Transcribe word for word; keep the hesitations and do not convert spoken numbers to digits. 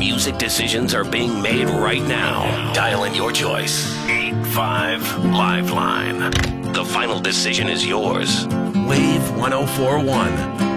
music decisions are being made right now. Dial in your choice. eight five Lifeline. The final decision is yours. Wave one oh four one.